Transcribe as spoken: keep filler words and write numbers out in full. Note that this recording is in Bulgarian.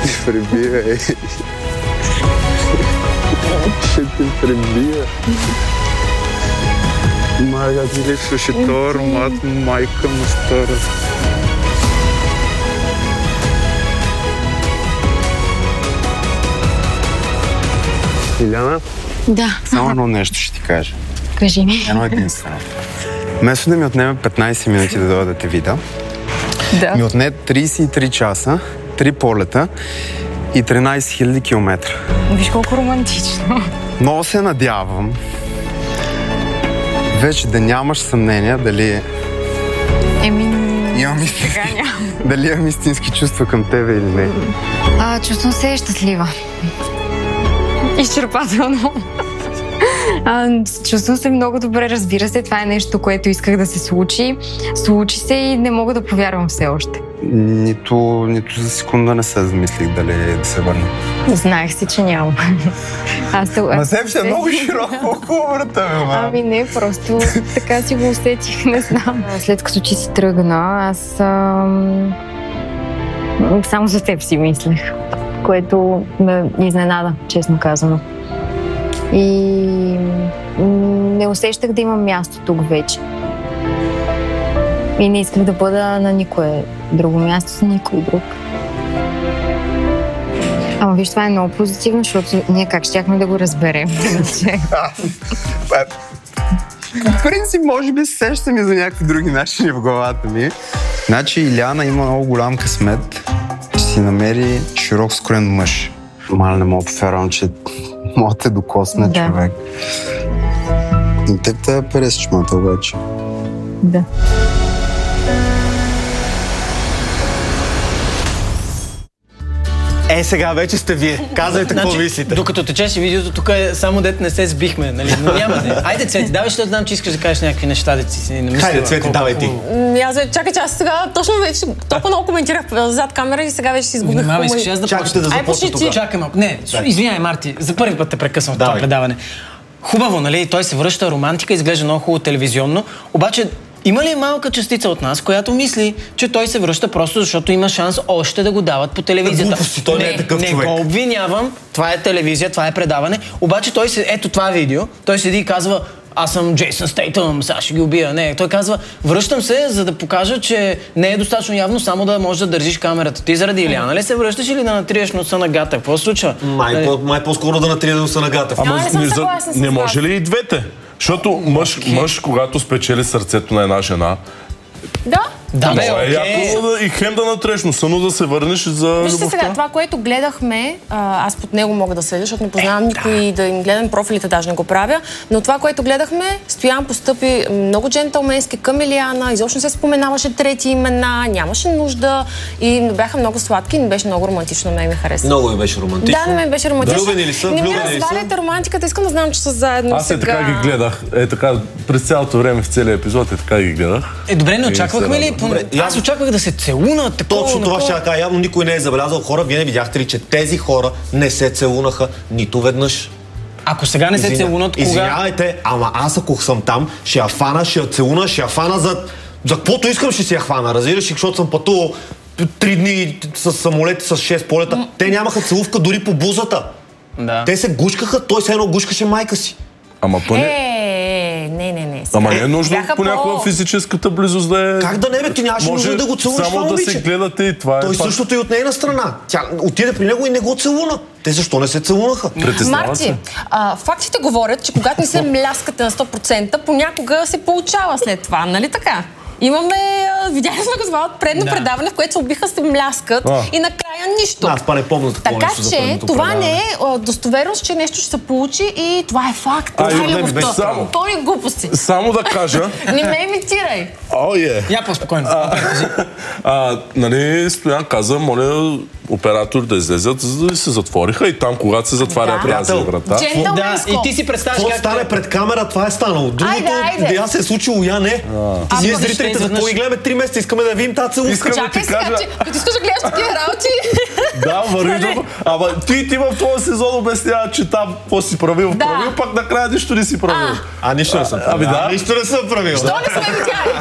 те пребия, ей. Ще те пребия. Майка ти липсваше този аромат, майка му стара. Иляна? Да. Само едно нещо ще ти кажа. Кажи ми. Едно единствено. Вместо да ми отнеме петнайсет минути да дойда да те видя, Да. ми отне трийсет и три часа, три полета и тринайсет хиляди километра. Виж колко романтично. Много се надявам вече да нямаш съмнение дали Еми, имам, сега нямам. дали имам истински чувства към тебе или не. А, чувствам се щастлива. Изчерпателно. А, чувствам се много добре, разбира се. Това е нещо, което исках да се случи. Случи се и не мога да повярвам все още. Нито, нито за секунда не се замислих дали да се върна. Знаех си, че няма. Аз се... На себе ще е много широко около врата, бе, ма. Ами не, просто така си го усетих, не знам. След като ти си тръгна, аз ам... само за теб си мислех, което ме изненада, честно казано. И не усещах да имам място тук вече. И не исках да бъда на никое друго място с никой друг. Ама виж, това е много позитивно, защото ние как щяхме да го разберем. В принцип, може би сещам и за някакви други начини в главата ми. Значи Иляна има много голям късмет, че си намери широк скроен мъж. Мал не мога повярвам, че мога те докосне Да. човек. Но теб те перес чмата обаче. Да. Е, сега вече сте вие. Казвайте какво мислите. Докато течеше видеото, тук е само дет не се сбихме, нали? Но няма да. Айде, Цвети, давай, защото знам, че искаш да кажеш някакви неща, дет си си намислила. Хайде, Цвети, Колко давай ти. хубаво. М, Аз, чакай, че аз сега точно вече толкова много коментирах зад камера и сега вече си изгубих. Внимавай, хубаво. искаш аз да Чакайте почна. да Ай, започна почни ти. тогава. Чакай малко. Не, извинявай, Марти, за първи път те прекъсвам в това Давай. предаване. Хубаво, нали? Той се връща, романтика, изглежда много хубаво телевизионно, обаче има ли малка частица от нас, която мисли, че той се връща просто защото има шанс още да го дават по телевизията? Глупости, той не е такъв не човек. Не го обвинявам, това е телевизия, това е предаване, обаче той се, ето това видео, той седи и казва: аз съм Джейсън Стейтъм, сега ще ги убия. Не, той казва: връщам се, за да покажа, че не е достатъчно явно само да можеш да държиш камерата. Ти заради Иляна ли се връщаш или да натриеш носа на Гата? Какво се случва? Май, по, май по-скоро да натрия носа на Гата. Ама не съм не, за- съгласна с не вас. може ли и двете? Защото мъж, мъж, когато спечели сърцето на една жена, Да. Да, бе, е окей. яко да, и хем да натреш носа, но да се върнеш за Вижте любовта. сега, това, което гледахме, а, аз под него мога да следя, защото не познавам никой да им гледам профилите, даже не го правя, но това, което гледахме, Стоян постъпи много джентълменски към Илияна, изобщо не се споменаваше трети имена, нямаше нужда и бяха много сладки и не беше много романтично, мен ми хареса. Много ми беше романтично. Да, на мен беше романтично. Влюбени ли са? Не ми Влюбени ли са? разваляйте романтиката, искам да знам, че са заедно Аз е сега. така ги гледах. Е така, през цялото време в целия епизод е така ги гледах. Е, добре, не очаквахме ли? Добре, Поне- Аз очаквах да се целунат, такова, Точно това такова. ще кажа. Явно никой не е забелязал. Хора, вие не видяхте ли, че тези хора не се целунаха нито веднъж? Ако сега не се Извиня- целунат, кога? Извинявайте, ама аз ако съм там, ще я фана, ще я целуна, ще я фана за... За каквото искам ще си я хвана, разбираш, защото съм пътувал три дни с самолети с шест полета. Те нямаха целувка дори по бузата. Да. Те се гушкаха, той се едно гушкаше майка си. Ама поне... Е, не, не, не. Ама не е нужно Бяха понякога по- физическата близост да е... Как да не бе, ти нямаше Може нужда да го целунаш това само да момиче. се гледате и това е Той факт. същото и от нейна страна. Тя отиде при него и не го целуна. Те защо не се целунаха? Притесняват се. Марти, а, фактите говорят, че когато не се мляскате на сто процента, понякога се получава след това, нали така? Имаме, а, видяли сме го това от предно Да. предаване, в което се убиха се мляскат А. и накрая нищо. Аз па не помня такова Така нещо за че предното това предаване. не е а, достоверност, че нещо ще се получи и това е факт. А, Това е и- любовта. не, само- Пълни глупости. Само да кажа... Не ме имитирай. О, е! Я по-спокойно. А, нали, Стоян каза, моля оператор да излезат, за да се затвориха и там, когато се затваря Да. тази врата. Джен- Да, Джентълменско. и ти си представяш Какво как... стане пред камера, това е станало. Другото, Айде, айде. я се е случило, я не. Ние Ама зрителите, защо за какво изведнъж? ги гледаме три месеца, искаме да видим тази целувка. Искам да Чакай ти сега, кажа... че като искаш да гледаш такива работи, Да, върви да... Ама ти, ти в този сезон обяснява, че там какво си правил, Да. правил, пак накрая нищо не си правил. А, нищо не съм Ами правил. да. А, нищо не съм правил. то не сме видяли.